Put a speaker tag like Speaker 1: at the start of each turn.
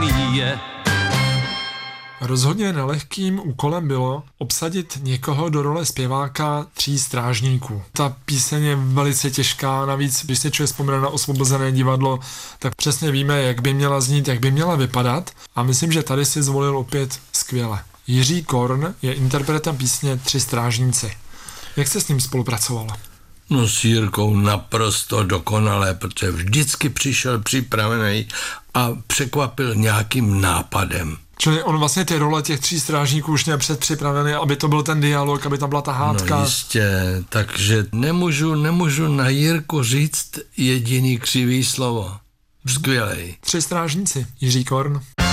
Speaker 1: míje.
Speaker 2: Rozhodně nelehkým úkolem bylo obsadit někoho do role zpěváka Tří strážníků. Ta píseň je velice těžká, navíc když se člověk vzpomene na Osvobozené divadlo, tak přesně víme, jak by měla znít, jak by měla vypadat a myslím, že tady si zvolil opět skvěle. Jiří Korn je interpretem písně Tři strážníci. Jak se s ním spolupracovalo?
Speaker 3: No s Jirkou naprosto dokonale, protože vždycky přišel připravený a překvapil nějakým nápadem.
Speaker 2: Čili on vlastně ty role těch Tří strážníků už měl předpřipravený, aby to byl ten dialog, aby tam byla ta hádka.
Speaker 3: No jistě, takže nemůžu na Jirku říct jediný křivý slovo. Skvělej.
Speaker 2: Tři strážníci, Jiří Korn.